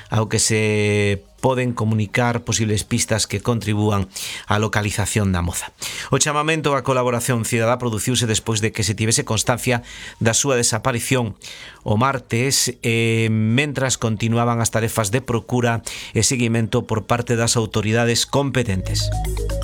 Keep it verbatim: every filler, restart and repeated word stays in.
ao que se poden comunicar posibles pistas que contribúan á localización da moza. O chamamento á colaboración cidadá produciuse despois de que se tivese constancia da súa desaparición o martes, eh, mentras continuaban as tarefas de procura e seguimento por parte das autoridades competentes.